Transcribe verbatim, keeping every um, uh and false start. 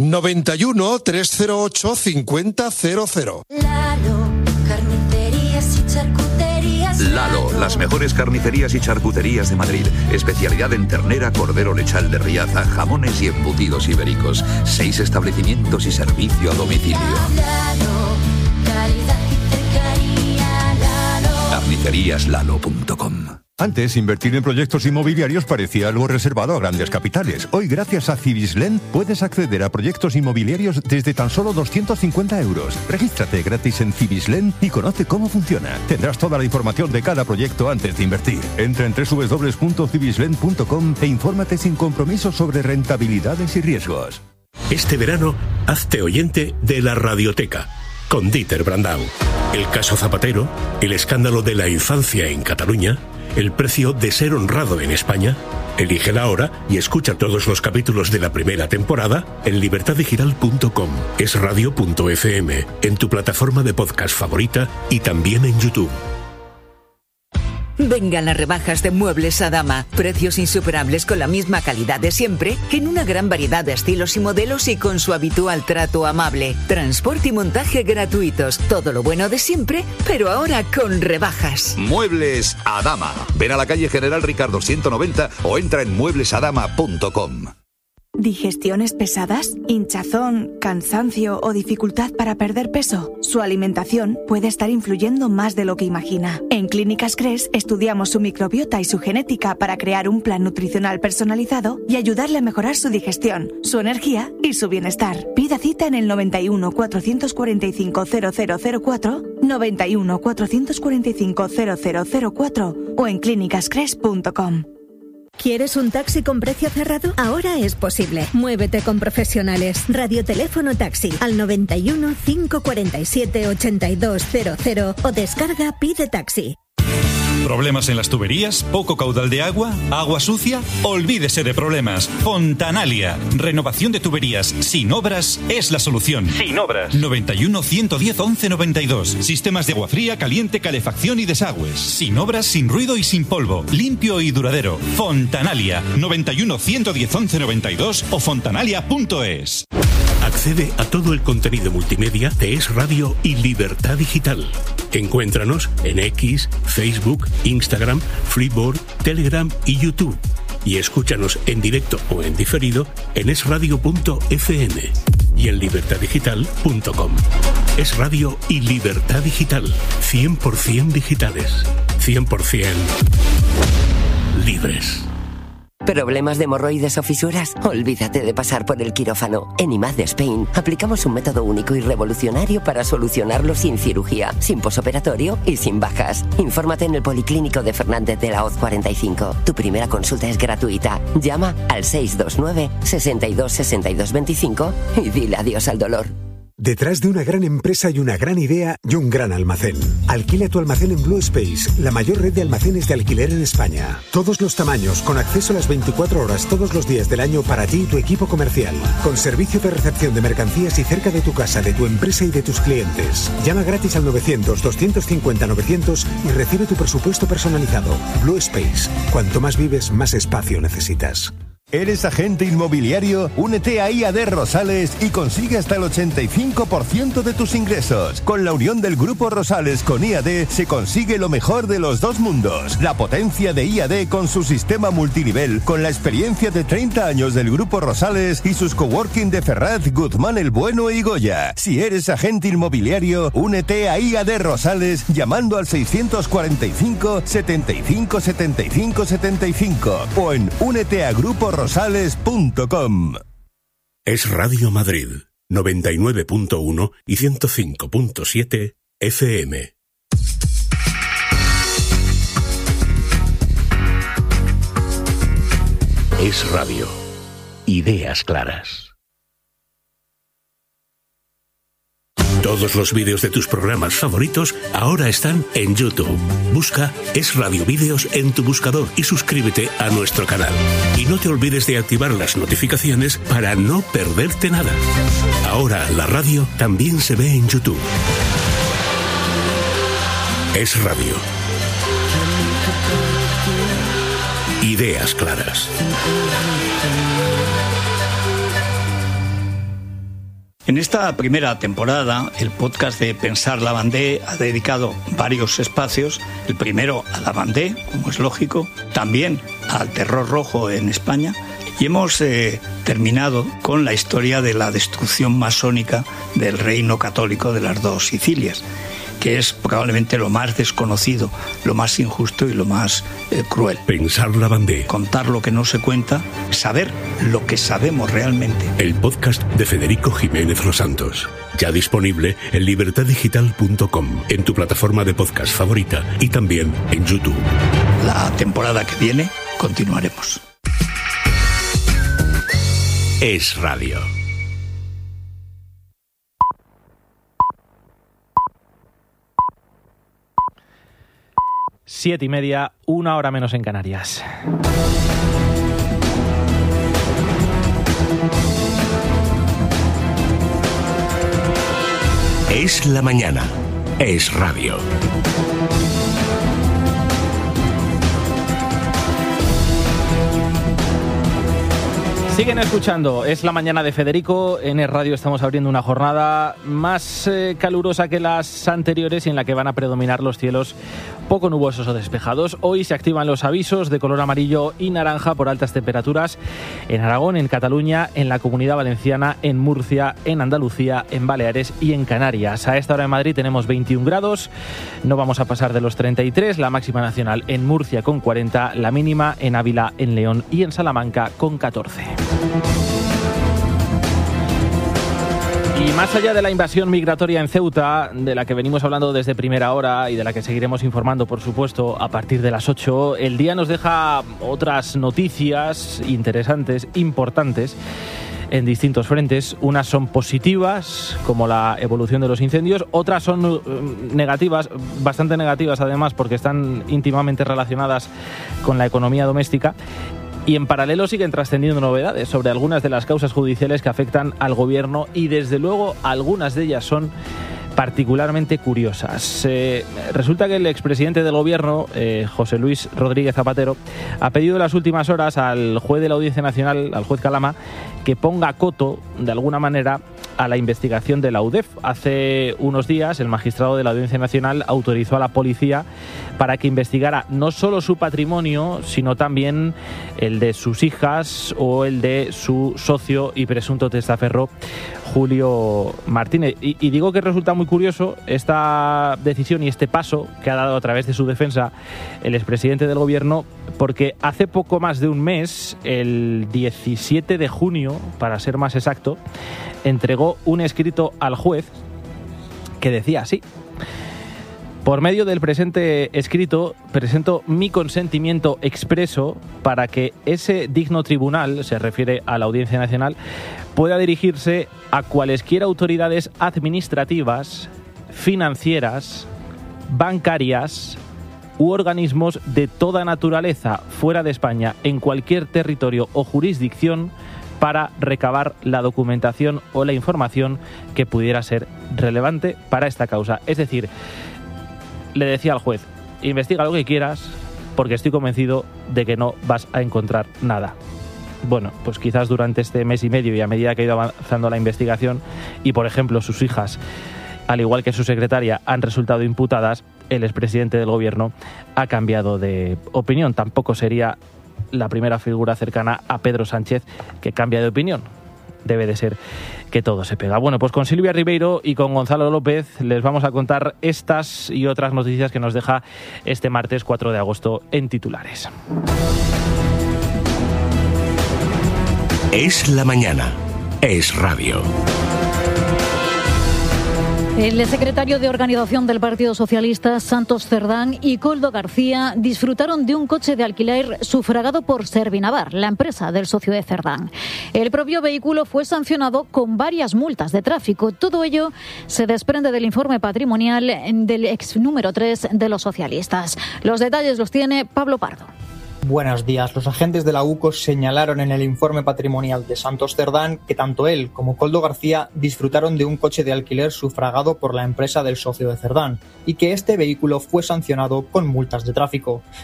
noventa y uno, trescientos ocho, cincuenta cero cero. Lalo, carnicerías y charcuterías. Lalo, las mejores carnicerías y charcuterías de Madrid. Especialidad en ternera, cordero lechal de Riaza, jamones y embutidos ibéricos. Seis establecimientos y servicio a domicilio. Lalo, calidad y cercanía. Lalo. carnicerías lalo punto com. Antes, invertir en proyectos inmobiliarios parecía algo reservado a grandes capitales. Hoy, gracias a Cibislen, puedes acceder a proyectos inmobiliarios desde tan solo doscientos cincuenta euros. Regístrate gratis en Cibislen y conoce cómo funciona. Tendrás toda la información de cada proyecto antes de invertir. Entra en doble u doble u doble u punto cibislen punto com e infórmate sin compromiso sobre rentabilidades y riesgos. Este verano, hazte oyente de la Radioteca, con Dieter Brandau. El caso Zapatero, el escándalo de la infancia en Cataluña, el precio de ser honrado en España. Elígela ahora y escucha todos los capítulos de la primera temporada en libertad digital punto com, es radio punto efe eme, en tu plataforma de podcast favorita y también en YouTube. Vengan las rebajas de Muebles a Dama. Precios insuperables con la misma calidad de siempre, en una gran variedad de estilos y modelos y con su habitual trato amable. Transporte y montaje gratuitos. Todo lo bueno de siempre, pero ahora con rebajas. Muebles a Dama. Ven a la calle General Ricardo ciento noventa o entra en muebles a dama punto com. ¿Digestiones pesadas? ¿Hinchazón, cansancio o dificultad para perder peso? Su alimentación puede estar influyendo más de lo que imagina. En Clínicas Cres estudiamos su microbiota y su genética para crear un plan nutricional personalizado y ayudarle a mejorar su digestión, su energía y su bienestar. Pida cita en el noventa y uno, cuatrocientos cuarenta y cinco, cero cero cero cuatro, noventa y uno, cuatrocientos cuarenta y cinco, cero cero cero cuatro o en clínicas cres punto com. ¿Quieres un taxi con precio cerrado? Ahora es posible. Muévete con profesionales. Radioteléfono taxi al noventa y uno, cinco cuarenta y siete, ochenta y dos cero cero o descarga Pide Taxi. ¿Problemas en las tuberías? ¿Poco caudal de agua? ¿Agua sucia? Olvídese de problemas. Fontanalia. Renovación de tuberías sin obras es la solución. Sin obras. noventa y uno, ciento diez, once noventa y dos. Sistemas de agua fría, caliente, calefacción y desagües. Sin obras, sin ruido y sin polvo. Limpio y duradero. Fontanalia. noventa y uno, ciento diez, once noventa y dos o fontanalia punto es. Accede a todo el contenido multimedia de Es Radio y Libertad Digital. Encuéntranos en X, Facebook, Instagram, Freeboard, Telegram y YouTube. Y escúchanos en directo o en diferido en es radio punto efe eme y en libertad digital punto com. Es Radio y Libertad Digital. cien por ciento digitales. cien por ciento libres. ¿Problemas de hemorroides o fisuras? Olvídate de pasar por el quirófano. En I M A D Spain aplicamos un método único y revolucionario para solucionarlo sin cirugía, sin posoperatorio y sin bajas. Infórmate en el Policlínico de Fernández de la Hoz cuarenta y cinco. Tu primera consulta es gratuita. Llama al seis dos nueve, sesenta y dos, sesenta y dos veinticinco y dile adiós al dolor. Detrás de una gran empresa hay una gran idea y un gran almacén. Alquila tu almacén en Blue Space, la mayor red de almacenes de alquiler en España. Todos los tamaños, con acceso a las veinticuatro horas todos los días del año para ti y tu equipo comercial. Con servicio de recepción de mercancías y cerca de tu casa, de tu empresa y de tus clientes. Llama gratis al novecientos, doscientos cincuenta, novecientos y recibe tu presupuesto personalizado. Blue Space. Cuanto más vives, más espacio necesitas. ¿Eres agente inmobiliario? Únete a I A D Rosales y consigue hasta el ochenta y cinco por ciento de tus ingresos. Con la unión del Grupo Rosales con I A D se consigue lo mejor de los dos mundos. La potencia de I A D con su sistema multinivel, con la experiencia de treinta años del Grupo Rosales y sus coworking de Ferraz, Guzmán el Bueno y Goya. Si eres agente inmobiliario, únete a I A D Rosales llamando al seiscientos cuarenta y cinco, setenta y cinco, setenta y cinco, setenta y cinco o en únete a grupo rosales punto com. Es Radio Madrid, noventa y nueve punto uno y ciento cinco punto siete efe eme. Es Radio. Ideas claras. Todos los vídeos de tus programas favoritos ahora están en YouTube. Busca Es Radio Vídeos en tu buscador y suscríbete a nuestro canal. Y no te olvides de activar las notificaciones para no perderte nada. Ahora la radio también se ve en YouTube. Es Radio. Ideas claras. En esta primera temporada, el podcast de Pensar Lavandé ha dedicado varios espacios. El primero a Lavandé, como es lógico, también al terror rojo en España. Y hemos eh, terminado con la historia de la destrucción masónica del reino católico de las dos Sicilias, que es probablemente lo más desconocido, lo más injusto y lo más eh, cruel. Pensar Lavandé. Contar lo que no se cuenta, saber lo que sabemos realmente. El podcast de Federico Jiménez Los Santos. Ya disponible en libertad digital punto com, en tu plataforma de podcast favorita y también en YouTube. La temporada que viene continuaremos. Es Radio. Siete y media, una hora menos en Canarias. Es la mañana. Es Radio. Siguen escuchando, es la mañana de Federico. En el radio estamos abriendo una jornada más eh, calurosa que las anteriores y en la que van a predominar los cielos poco nubosos o despejados. Hoy se activan los avisos de color amarillo y naranja por altas temperaturas en Aragón, en Cataluña, en la Comunidad Valenciana, en Murcia, en Andalucía, en Baleares y en Canarias. A esta hora en Madrid tenemos veintiún grados, no vamos a pasar de los treinta y tres, la máxima nacional en Murcia con cuarenta, la mínima en Ávila, en León y en Salamanca con catorce. Y más allá de la invasión migratoria en Ceuta, de la que venimos hablando desde primera hora y de la que seguiremos informando, por supuesto, a partir de las ocho, el día nos deja otras noticias interesantes, importantes, en distintos frentes. Unas son positivas, como la evolución de los incendios, otras son negativas, bastante negativas además, porque están íntimamente relacionadas con la economía doméstica. Y en paralelo siguen trascendiendo novedades sobre algunas de las causas judiciales que afectan al gobierno y desde luego algunas de ellas son particularmente curiosas. Eh, resulta que el expresidente del gobierno, eh, José Luis Rodríguez Zapatero, ha pedido en las últimas horas al juez de la Audiencia Nacional, al juez Calama, que ponga coto, de alguna manera, a la investigación de la U D E F. Hace unos días, el magistrado de la Audiencia Nacional autorizó a la policía para que investigara no solo su patrimonio, sino también el de sus hijas o el de su socio y presunto testaferro, Julio Martínez. Y, y digo que resulta muy curioso esta decisión y este paso que ha dado a través de su defensa el expresidente del gobierno, porque hace poco más de un mes, el diecisiete de junio, para ser más exacto, entregó un escrito al juez que decía así: por medio del presente escrito, presento mi consentimiento expreso para que ese digno tribunal, se refiere a la Audiencia Nacional, pueda dirigirse a cualesquiera autoridades administrativas, financieras, bancarias u organismos de toda naturaleza fuera de España, en cualquier territorio o jurisdicción, para recabar la documentación o la información que pudiera ser relevante para esta causa. Es decir, le decía al juez: investiga lo que quieras, porque estoy convencido de que no vas a encontrar nada. Bueno, pues quizás durante este mes y medio y a medida que ha ido avanzando la investigación y, por ejemplo, sus hijas, al igual que su secretaria, han resultado imputadas, el expresidente del gobierno ha cambiado de opinión. Tampoco sería la primera figura cercana a Pedro Sánchez que cambia de opinión. Debe de ser que todo se pega. Bueno, pues con Silvia Ribeiro y con Gonzalo López les vamos a contar estas y otras noticias que nos deja este martes cuatro de agosto en titulares. Es la mañana. Es Radio. El secretario de Organización del Partido Socialista, Santos Cerdán, y Koldo García disfrutaron de un coche de alquiler sufragado por Servinavar, la empresa del socio de Cerdán. El propio vehículo fue sancionado con varias multas de tráfico. Todo ello se desprende del informe patrimonial del ex número tres de los socialistas. Los detalles los tiene Pablo Pardo. Buenos días. Los agentes de la U C O señalaron en el informe patrimonial de Santos Cerdán que tanto él como Koldo García disfrutaron de un coche de alquiler sufragado por la empresa del socio de Cerdán y que este vehículo fue sancionado con multas de tráfico.